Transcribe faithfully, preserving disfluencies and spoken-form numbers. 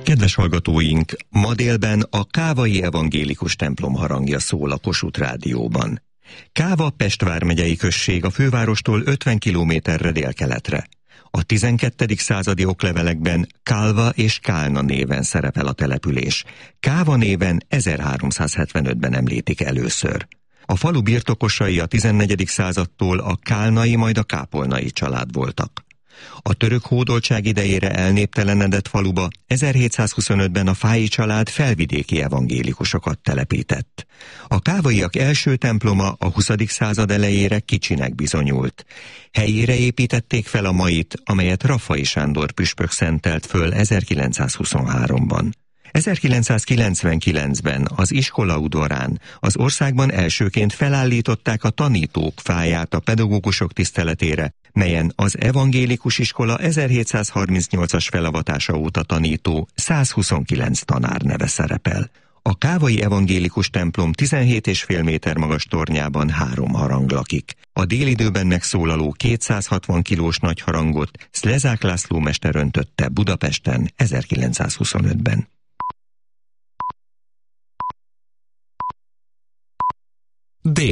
Kedves hallgatóink, ma délben a Kávai Evangélikus templom harangja szól a Kossuth Rádióban. Káva Pest vármegyei község a fővárostól ötven kilométerre délkeletre. A tizenkettedik századi oklevelekben Kálva és Kálna néven szerepel a település. Káva néven ezerháromszázhetvenötben említik először. A falu birtokosai a tizennegyedik századtól a kálnai, majd a kápolnai család voltak. A török hódoltság idejére elnéptelenedett faluba ezerhétszázhuszonötben a Fáy család felvidéki evangélikusokat telepített. A kávaiak első temploma a huszadik század elejére kicsinek bizonyult. Helyére építették fel a mait, amelyet Raffai Sándor püspök szentelt föl ezerkilencszázhuszonháromban. ezerkilencszázkilencvenkilencben az iskola udvarán az országban elsőként felállították a tanítók fáját a pedagógusok tiszteletére, melyen az evangélikus iskola ezerhétszázharmincnyolcas felavatása óta tanító százhuszonkilenc tanár neve szerepel. A Kávai Evangélikus templom tizenhét és fél méter magas tornyában három harang lakik. A délidőben megszólaló kétszázhatvan kilós nagy harangot Szlezák László mester öntötte Budapesten ezerkilencszázhuszonötben.